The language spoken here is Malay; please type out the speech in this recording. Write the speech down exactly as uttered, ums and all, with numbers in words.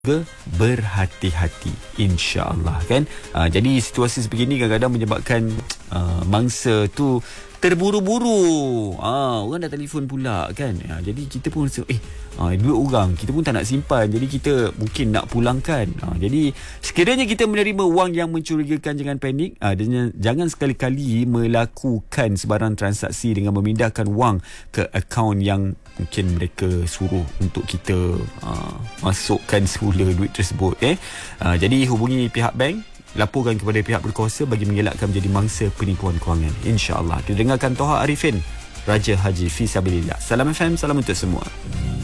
juga berhati-hati, insya-Allah kan. Uh, jadi situasi sebegini kadang-kadang menyebabkan uh, mangsa tu terburu-buru. Ah, orang dah telefon pula kan. Ya, jadi kita pun rasa eh ah, dua orang, kita pun tak nak simpan. Jadi kita mungkin nak pulangkan. Ah, jadi sekiranya kita menerima wang yang mencurigakan, jangan panik. Ah, dan jangan sekali-kali melakukan sebarang transaksi dengan memindahkan wang ke akaun yang mungkin mereka suruh untuk kita ah, masukkan semula duit tersebut eh. Ah, jadi hubungi pihak bank, laporkan kepada pihak berkuasa bagi mengelakkan menjadi mangsa penipuan kewangan, insya-Allah. Kita dengarkan Toha Arifin, Raja Haji Fisabilillah. Salam F M, salam untuk semua.